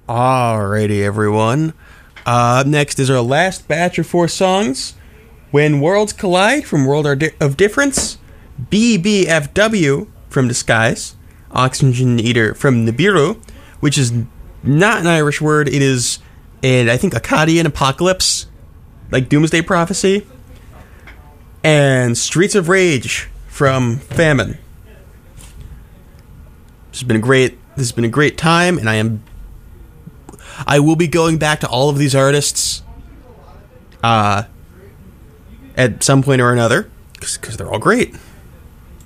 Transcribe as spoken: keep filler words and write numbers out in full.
Alrighty, everyone. Uh, up next is our last batch of four songs. When Worlds Collide from World of Difference, B B F W from Disguise, Oxygen Eater from Nibiru, which is not an Irish word, it is, an, I think, Akkadian apocalypse, like Doomsday Prophecy, and Streets of Rage from Famine. This has been a great, this has been a great time, and I am, I will be going back to all of these artists, uh, at some point or another, because they're all great.